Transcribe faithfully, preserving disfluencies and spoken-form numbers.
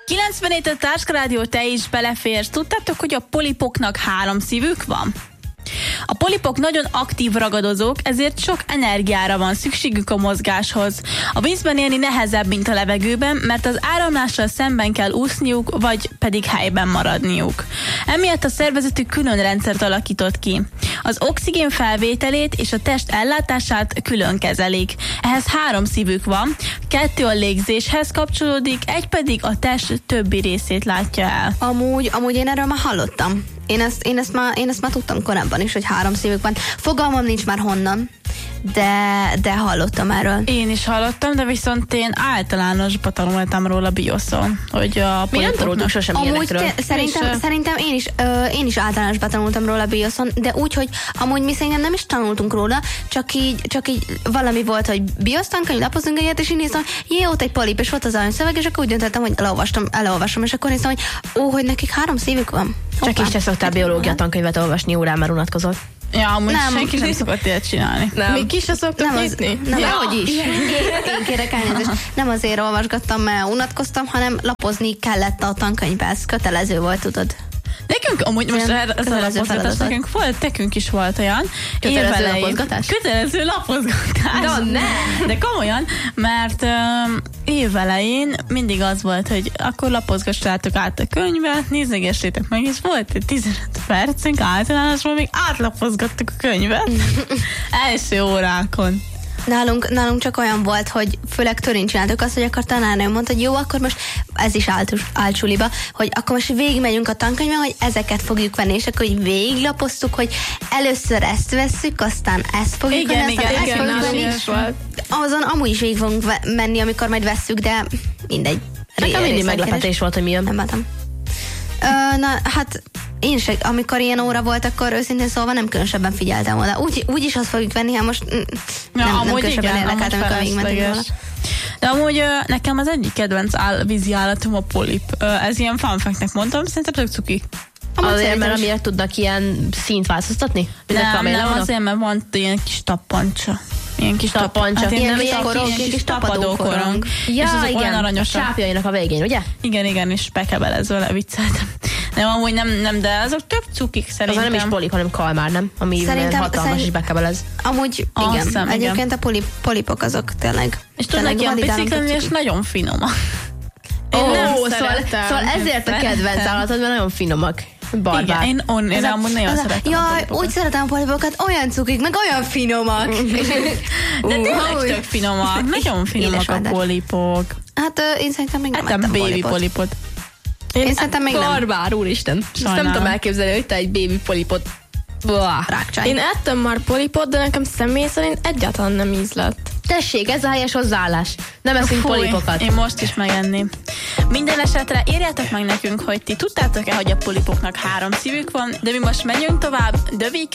kilencvenhét a Táska Rádió, te is beleférsz. Tudtátok, hogy a polipoknak három szívük van? A polipok nagyon aktív ragadozók, ezért sok energiára van szükségük a mozgáshoz. A vízben élni nehezebb, mint a levegőben, mert az áramlással szemben kell úszniuk, vagy pedig helyben maradniuk. Emiatt a szervezetük külön rendszert alakított ki. Az oxigén felvételét és a test ellátását külön kezelik. Ehhez három szívük van, kettő a légzéshez kapcsolódik, egy pedig a test többi részét látja el. Amúgy, amúgy én erről már hallottam. Én ezt, én, ezt már, én ezt már tudtam korábban is, hogy három szívük van. Fogalmam nincs már honnan, de, de hallottam erről. Én is hallottam, de viszont én általánosba tanultam róla bioszon, hogy a mi nem tanultunk sosem ilyenekről. Te, szerintem, és, szerintem én is, ö, én is általánosba tanultam róla bioszon, de úgy, hogy amúgy mi szerintem nem is tanultunk róla, csak így, csak így valami volt, hogy biosztankönyv, lapozunk egyet, és én néztem, jé, ott egy polip, és volt az aranyszöveg, és akkor úgy döntöttem, hogy elolvastam, elolvasom, és akkor néztem, hogy ó, hogy nekik három szívük van. Csak is te szoktál biológia tankönyvet olvasni, órán már unatkozott. Ja, amúgy nem, senki nem szokott ilyet csinálni. Nem. Mi ki se szoktak nem nyitni? Az, nem, ja. ahogy is. Én, én kérek elnézést. Nem azért olvasgattam, mert unatkoztam, hanem lapozni kellett a tankönyvbe. Ez kötelező volt, tudod. Nekünk, amúgy most ez a lapozgatás, nekünk volt, nekünk is volt olyan. Kötelező lapozgatás? Kötelező lapozgatás. No, ne! De komolyan, mert um, évelején mindig az volt, hogy akkor lapozgassátok át a könyvet, nézegessétek meg, és volt egy tizenöt percünk általánosban, még átlapozgattuk a könyvet. Első órákon. Nálunk, nálunk csak olyan volt, hogy főleg törén csináltuk azt, hogy akkor tanárnő mondta, hogy jó, akkor most ez is áltsuliba, hogy akkor most végigmegyünk a tankönyvben, hogy ezeket fogjuk venni, és akkor így végiglapoztuk, hogy először ezt vesszük, aztán ezt fogjuk igen, venni, aztán igen, ezt igen, fogjuk venni. Volt. Azon amúgy is végig fogunk menni, amikor majd vesszük, de mindegy. Nekem mindig meglepetés volt, hogy mi jön. Nem láttam. Ö, na, hát én se, amikor ilyen óra volt, akkor őszintén szólva nem különösebben figyeltem oda. Úgy, úgy is azt fogjuk venni, hát most mm, Ja, nem, nem amúgy különösebben igen, érdekelt, amúgy amikor végigmentünk volna. De amúgy ö, nekem az egyik kedvenc áll, vízi állatom a polip. Ö, ez ilyen fun fact-nek mondtam, szerintem tök cuki. Azért, mert amiért tudnak ilyen színt változtatni? Nem, nem, azért, mert van ilyen kis tappancsa. Ilyen kis tappancsa. Hát Ilyen nem, kis korong, ilyen kis kis tapadókorong. tapadókorong. Ja, és azok igen, olyan aranyosak. sápjainak a végén, ugye? Igen, igen, és bekebelezve vicceltem. Nem, amúgy nem, nem, de azok tök cukik szerintem. Az nem is polip, hanem kalmár, nem? Ami Szerintem- hatalmas szerint- is bekebelez. Amúgy Azt igen, hiszem, igen. egyébként a polip, polipok azok tényleg. És tudnak ilyen biciklenni, és nagyon finomak. Ó, Én nem szóval, szeretem. szóval ezért a kedvenc Szeretem. állatod, mert nagyon finomak. Barbár. Igen, én, on, én amúgy nagyon szeretem. Jaj, a polipokat. úgy szeretem a polipokat, olyan cukik, meg olyan finomak. De tényleg Új. tök finomak. Nagyon finomak a Édesvándás. polipok. Hát ö, én szerintem még nem Hát a ettem baby polipot. polipot. Én szerintem még nem. Barbár, úristen. Ezt Sajnálom. nem tudom elképzelni, hogy te egy baby polipot. Blah. Rákcsány. Én ettem már polipot, de nekem személy szerint egyáltalán nem ízlett. Tessék, ez a helyes hozzáállás. Nem eszünk Fúj, polipokat. én most is megenném. Minden esetre írjátok meg nekünk, hogy ti tudtátok-e, hogy a polipoknak három szívük van, de mi most menjünk tovább. The Weeknd